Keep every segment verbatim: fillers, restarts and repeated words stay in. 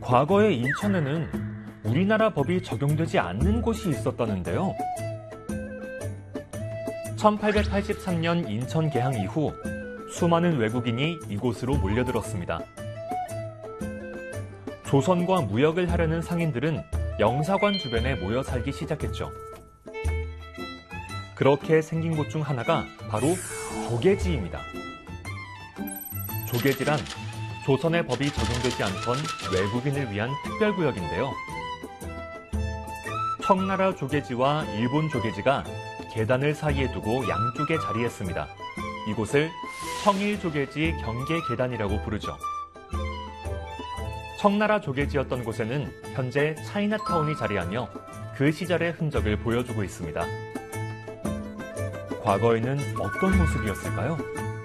과거의 인천에는 우리나라 법이 적용되지 않는 곳이 있었다는데요. 천팔백팔십삼 년 인천 개항 이후 수많은 외국인이 이곳으로 몰려들었습니다. 조선과 무역을 하려는 상인들은 영사관 주변에 모여 살기 시작했죠. 그렇게 생긴 곳 중 하나가 바로 조계지입니다. 조계지란 조선의 법이 적용되지 않던 외국인을 위한 특별구역인데요. 청나라 조계지와 일본 조계지가 계단을 사이에 두고 양쪽에 자리했습니다. 이곳을 청일조계지 경계계단이라고 부르죠. 청나라 조계지였던 곳에는 현재 차이나타운이 자리하며 그 시절의 흔적을 보여주고 있습니다. 과거에는 어떤 모습이었을까요?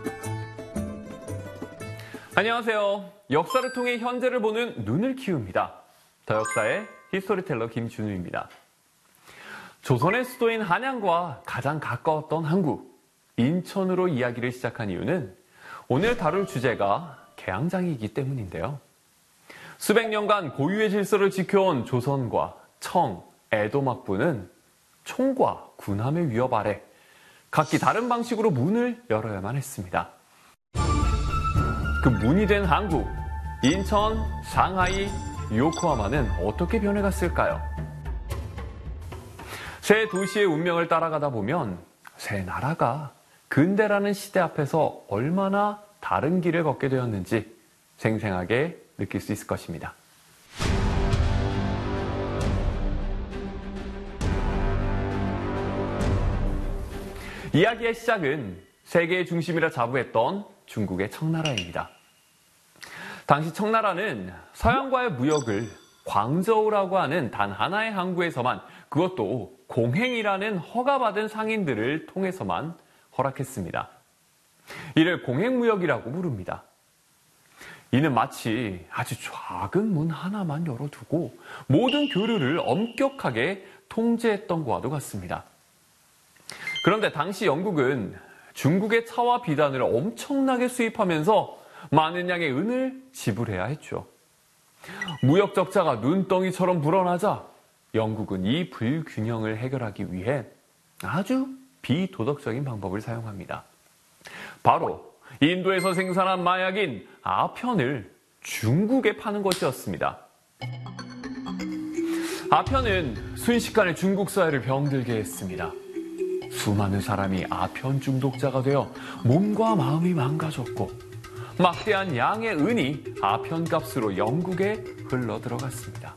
안녕하세요. 역사를 통해 현재를 보는 눈을 키웁니다. 더 역사의 히스토리텔러 김준우입니다. 조선의 수도인 한양과 가장 가까웠던 항구, 인천으로 이야기를 시작한 이유는 오늘 다룰 주제가 개항장이기 때문인데요. 수백 년간 고유의 질서를 지켜온 조선과 청, 에도 막부는 총과 군함의 위협 아래 각기 다른 방식으로 문을 열어야만 했습니다. 그 문이 된 항구, 인천, 상하이, 요코하마는 어떻게 변해갔을까요? 새 도시의 운명을 따라가다 보면 새 나라가 근대라는 시대 앞에서 얼마나 다른 길을 걷게 되었는지 생생하게 느낄 수 있을 것입니다. 이야기의 시작은 세계의 중심이라 자부했던 중국의 청나라입니다. 당시 청나라는 서양과의 무역을 광저우라고 하는 단 하나의 항구에서만, 그것도 공행이라는 허가받은 상인들을 통해서만 허락했습니다. 이를 공행무역이라고 부릅니다. 이는 마치 아주 작은 문 하나만 열어두고 모든 교류를 엄격하게 통제했던 것과도 같습니다. 그런데 당시 영국은 중국의 차와 비단을 엄청나게 수입하면서 많은 양의 은을 지불해야 했죠. 무역 적자가 눈덩이처럼 불어나자 영국은 이 불균형을 해결하기 위해 아주 비도덕적인 방법을 사용합니다. 바로 인도에서 생산한 마약인 아편을 중국에 파는 것이었습니다. 아편은 순식간에 중국 사회를 병들게 했습니다. 수많은 사람이 아편 중독자가 되어 몸과 마음이 망가졌고 막대한 양의 은이 아편 값으로 영국에 흘러들어갔습니다.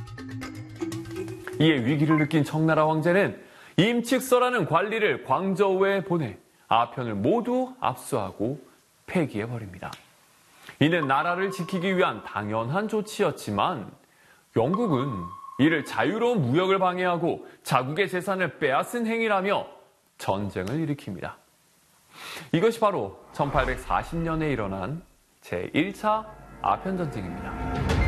이에 위기를 느낀 청나라 황제는 임칙서라는 관리를 광저우에 보내 아편을 모두 압수하고 폐기해버립니다. 이는 나라를 지키기 위한 당연한 조치였지만 영국은 이를 자유로운 무역을 방해하고 자국의 재산을 빼앗은 행위라며 전쟁을 일으킵니다. 이것이 바로 천팔백사십 년에 일어난 제일 차 아편전쟁입니다.